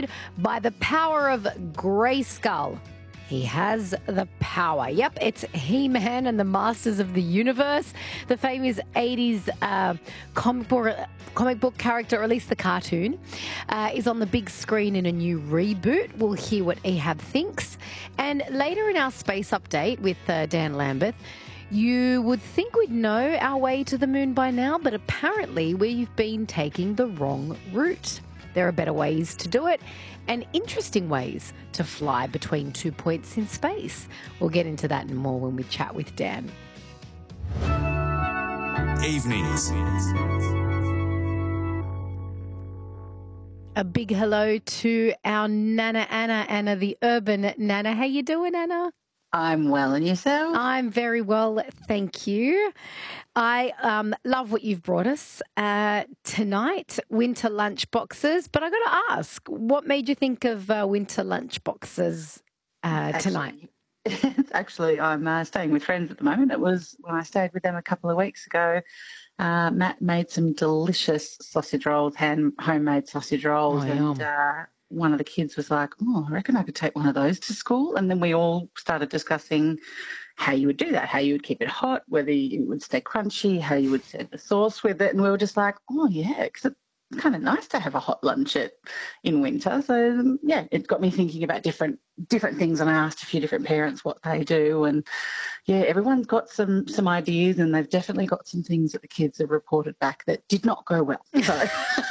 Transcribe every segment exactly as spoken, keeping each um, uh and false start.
rescued by the power of Grayskull. He has the power. Yep, it's He-Man and the Masters of the Universe. The famous eighties uh, comic, book, comic book character, or at least the cartoon, uh, is on the big screen in a new reboot. We'll hear what Ehab thinks. And later in our space update with uh, Dan Lambeth, you would think we'd know our way to the moon by now, but apparently we've been taking the wrong route. There are better ways to do it and interesting ways to fly between two points in space. We'll get into that and more when we chat with Dan. Evenings. A big hello to our Nana Anna, Anna the Urban Nana. How you doing, Anna? I'm well, and yourself? I'm very well, thank you. I um, love what you've brought us uh, tonight, winter lunch boxes. But I got to ask, what made you think of uh, winter lunch boxes uh, tonight? Actually, it's actually, I'm uh, staying with friends at the moment. It was when I stayed with them a couple of weeks ago. Uh, Matt made some delicious sausage rolls, hand homemade sausage rolls, Oh, and uh, one of the kids was like, oh, I reckon I could take one of those to school. And then we all started discussing how you would do that, how you would keep it hot, whether it would stay crunchy, how you would serve the sauce with it. And we were just like, oh, yeah, because it's kind of nice to have a hot lunch at, in winter. So, yeah, it got me thinking about different different things. And I asked a few different parents what they do. And, yeah, everyone's got some, some ideas, and they've definitely got some things that the kids have reported back that did not go well. So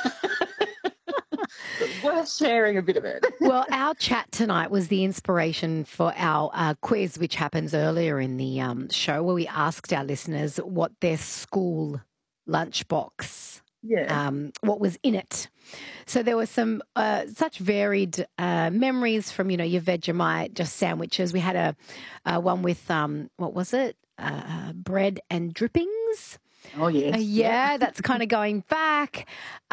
it's worth sharing a bit of it. Well, our chat tonight was the inspiration for our uh, quiz, which happens earlier in the um, show, where we asked our listeners what their school lunchbox, yeah. um, what was in it. So there were some uh, such varied uh, memories from, you know, your Vegemite, just sandwiches. We had a, a one with, um, what was it, uh, bread and drippings. Oh, yes. Uh, yeah, that's kind of going back.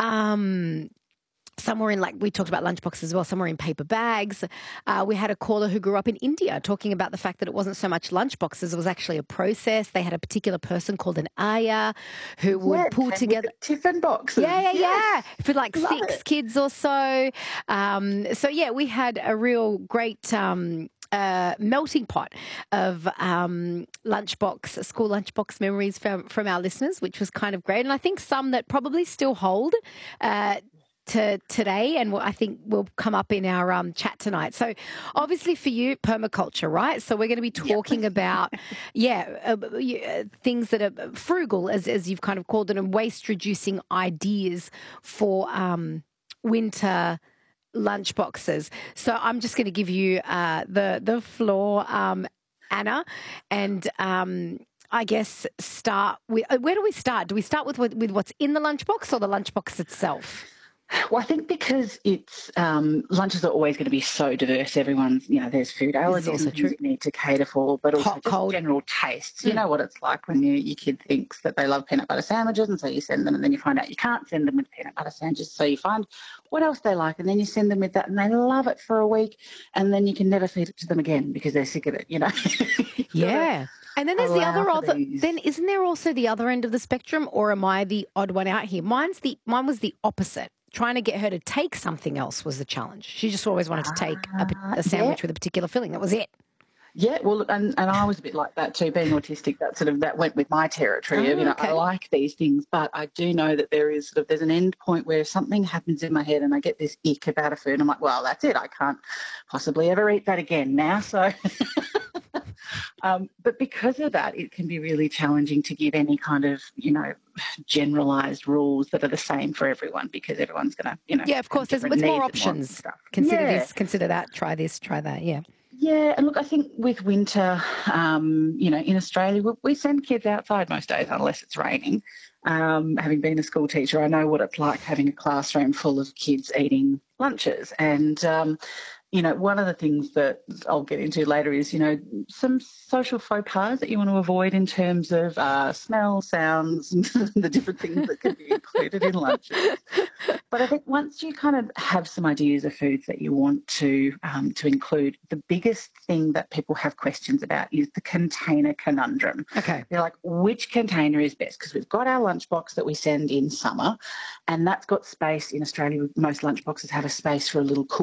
Um Somewhere in, like, we talked about lunchboxes as well, somewhere in paper bags. Uh, we had a caller who grew up in India talking about the fact that it wasn't so much lunchboxes, it was actually a process. They had a particular person called an ayah who would yeah, pull together tiffin boxes. Yeah, yeah, yes. yeah. For like Love six it. kids or so. Um, so, yeah, we had a real great um, uh, melting pot of um, lunchbox, school lunchbox memories from, from our listeners, which was kind of great. And I think some that probably still hold uh, to today, and I think will come up in our um, chat tonight. So obviously for you, permaculture, right? So we're going to be talking Yep. about, yeah, uh, uh, things that are frugal, as, as you've kind of called it, and waste-reducing ideas for um, winter lunch boxes. So I'm just going to give you uh, the, the floor, um, Anna, and um, I guess start with, where do we start? Do we start with, with, with what's in the lunchbox or the lunchbox itself? Well, I think because it's um, lunches are always going to be so diverse. Everyone's, you know, there's food allergies also and true. things you need to cater for, but also Hot, just cold. general tastes. You Mm. know what it's like when you, your kid thinks that they love peanut butter sandwiches, and so you send them, and then you find out you can't send them with peanut butter sandwiches. So you find what else they like, and then you send them with that, and they love it for a week, and then you can never feed it to them again because they're sick of it. You know. Yeah. And then there's the allow other, for other these. then isn't there also the other end of the spectrum, or am I the odd one out here? Mine's the mine was the opposite. Trying to get her to take something else was the challenge. She just always wanted to take a, Ah, a sandwich yeah. with a particular filling. That was it. Yeah, well, and, and I was a bit like that too, being autistic. That sort of that went with my territory. Oh, of, you know, okay. I like these things, but I do know that there is sort of there's an end point where something happens in my head, and I get this ick about a food. I'm like, well, that's it. I can't possibly ever eat that again now. So, um, but because of that, it can be really challenging to give any kind of, you know, generalised rules that are the same for everyone, because everyone's going to, you know, Yeah, of course. There's, have there's different more needs and wants and options. stuff. Consider Yeah. this, consider that, try this, try that. Yeah. Yeah, and look, I think with winter, um, you know, in Australia, we, we send kids outside most days unless it's raining. Um, having been a school teacher, I know what it's like having a classroom full of kids eating lunches. And, um, you know, one of the things that I'll get into later is, you know, some social faux pas that you want to avoid in terms of uh, smell, sounds, and the different things that can be included in lunches. But I think once you kind of have some ideas of foods that you want to um, to include, the biggest thing that people have questions about is the container conundrum. Okay. They're like, which container is best? Because we've got our lunchbox that we send in summer, and that's got space in Australia. Most lunchboxes have a space for a little cool